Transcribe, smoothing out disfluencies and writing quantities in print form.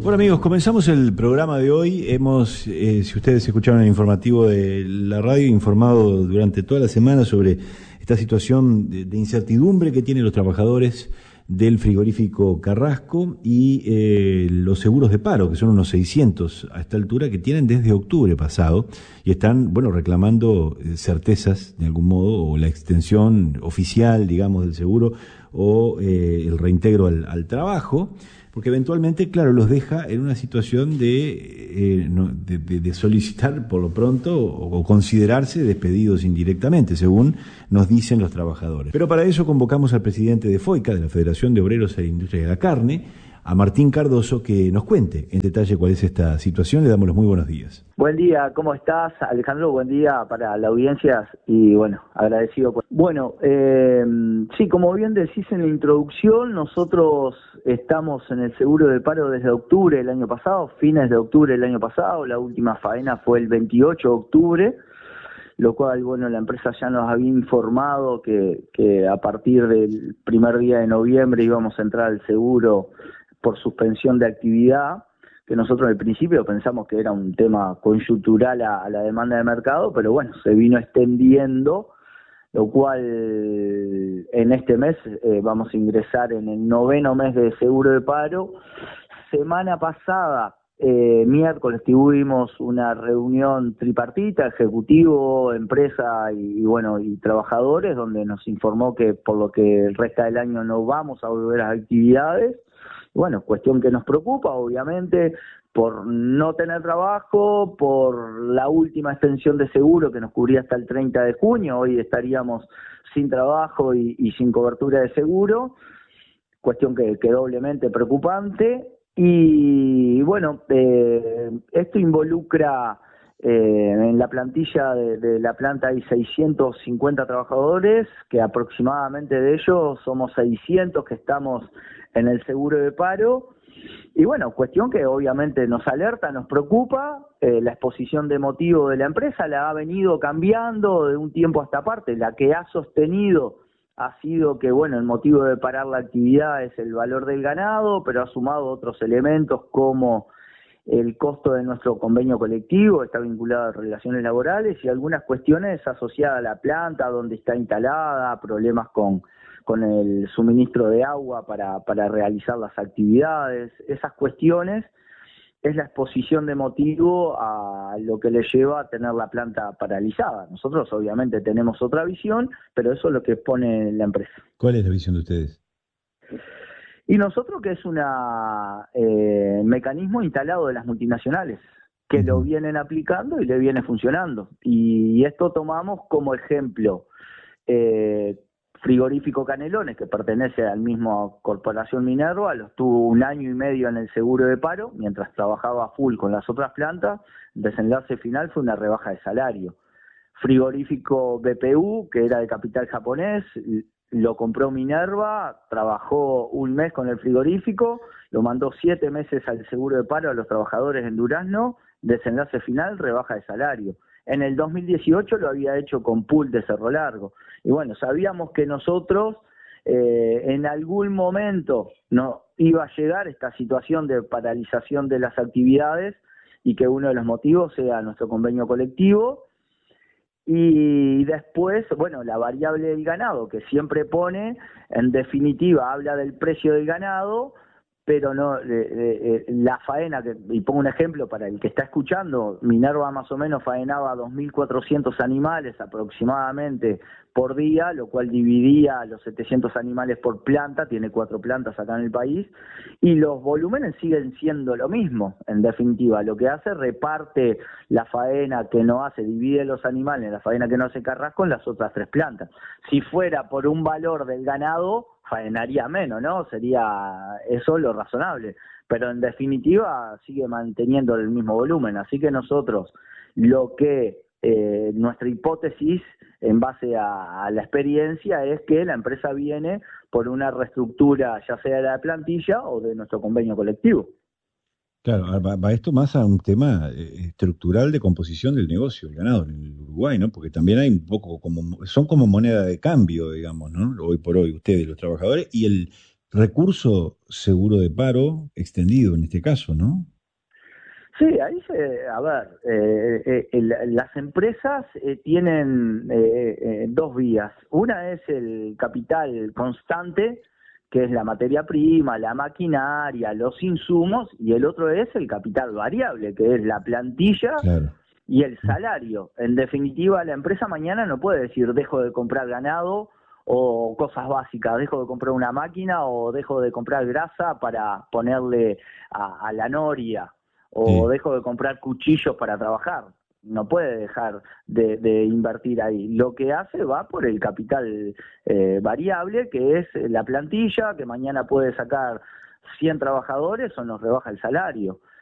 Bueno amigos, comenzamos el programa de hoy. Hemos, si ustedes escucharon el informativo de la radio, informado durante toda la semana sobre esta situación de incertidumbre que tienen los trabajadores del frigorífico Carrasco y los seguros de paro, que son unos 600 a esta altura, que tienen desde octubre pasado y están, bueno, reclamando certezas de algún modo, o la extensión oficial, digamos, del seguro, o el reintegro al trabajo, porque eventualmente, claro, los deja en una situación de solicitar por lo pronto o considerarse despedidos indirectamente, según nos dicen los trabajadores. Pero para eso convocamos al presidente de FOICA, de la Federación de Obreros e Industria de la Carne, a Martín Cardoso, que nos cuente en detalle cuál es esta situación. Le damos los muy buenos días. Buen día, ¿cómo estás, Alejandro? Buen día para la audiencia y, bueno, agradecido. Bueno, sí, como bien decís en la introducción, nosotros estamos en el seguro de paro desde octubre del año pasado, fines de octubre del año pasado. La última faena fue el 28 de octubre, lo cual, bueno, la empresa ya nos había informado que a partir del primer día de noviembre íbamos a entrar al seguro por suspensión de actividad, que nosotros al principio pensamos que era un tema coyuntural a la demanda de mercado, pero bueno, se vino extendiendo, lo cual en este mes vamos a ingresar en el 9º mes de seguro de paro. Semana pasada, miércoles, tuvimos una reunión tripartita, ejecutivo, empresa y trabajadores, donde nos informó que por lo que el resto del año no vamos a volver a las actividades. Bueno, cuestión que nos preocupa, obviamente, por no tener trabajo, por la última extensión de seguro que nos cubría hasta el 30 de junio, hoy estaríamos sin trabajo y sin cobertura de seguro, cuestión que doblemente preocupante. Y bueno, esto involucra, en la plantilla de la planta hay 650 trabajadores, que aproximadamente de ellos somos 600 que estamos en el seguro de paro. Y bueno, cuestión que obviamente nos alerta, nos preocupa. La exposición de motivo de la empresa la ha venido cambiando de un tiempo a esta parte. La que ha sostenido ha sido que, bueno, el motivo de parar la actividad es el valor del ganado, pero ha sumado otros elementos como el costo de nuestro convenio colectivo, está vinculado a relaciones laborales y algunas cuestiones asociadas a la planta, donde está instalada, problemas con el suministro de agua para realizar las actividades. Esas cuestiones es la exposición de motivo a lo que le lleva a tener la planta paralizada. Nosotros obviamente tenemos otra visión, pero eso es lo que expone la empresa. ¿Cuál es la visión de ustedes? Y nosotros que es un mecanismo instalado de las multinacionales, que lo vienen aplicando y le viene funcionando. Y esto tomamos como ejemplo Frigorífico Canelones, que pertenece al mismo Corporación Minerva, los tuvo 1 año y medio en el seguro de paro, mientras trabajaba full con las otras plantas. El desenlace final fue una rebaja de salario. Frigorífico BPU, que era de capital japonés, lo compró Minerva, trabajó 1 mes con el frigorífico, lo mandó 7 meses al seguro de paro a los trabajadores en Durazno, desenlace final, rebaja de salario. En el 2018 lo había hecho con Pool de Cerro Largo. Y bueno, sabíamos que nosotros en algún momento no iba a llegar esta situación de paralización de las actividades y que uno de los motivos sea nuestro convenio colectivo. Y después, bueno, la variable del ganado, que siempre pone, en definitiva, habla del precio del ganado, pero no la faena, y pongo un ejemplo para el que está escuchando, Minerva más o menos faenaba 2.400 animales aproximadamente por día, lo cual dividía los 700 animales por planta, tiene 4 plantas acá en el país, y los volúmenes siguen siendo lo mismo, en definitiva, lo que hace, reparte la faena que no hace, divide los animales en la faena que no hace Carrasco en las otras 3 plantas. Si fuera por un valor del ganado, faenaría menos, ¿no? Sería eso lo razonable, pero en definitiva sigue manteniendo el mismo volumen, así que nosotros lo que nuestra hipótesis en base a la experiencia es que la empresa viene por una reestructura ya sea de la plantilla o de nuestro convenio colectivo. Claro, va esto más a un tema estructural de composición del negocio, el ganado en el Uruguay, ¿no? Porque también hay un poco son como moneda de cambio, digamos, ¿no? Hoy por hoy, ustedes, los trabajadores, y recurso seguro de paro extendido en este caso, ¿no? Sí, a ver, las empresas tienen dos vías. Una es el capital constante, que es la materia prima, la maquinaria, los insumos, y el otro es el capital variable, que es la plantilla Claro. y el salario. En definitiva, la empresa mañana no puede decir dejo de comprar ganado o cosas básicas, dejo de comprar una máquina o dejo de comprar grasa para ponerle a la noria o Sí. dejo de comprar cuchillos para trabajar. No puede dejar de invertir ahí. Lo que hace va por el capital variable, que es la plantilla, que mañana puede sacar 100 trabajadores o nos rebaja el salario.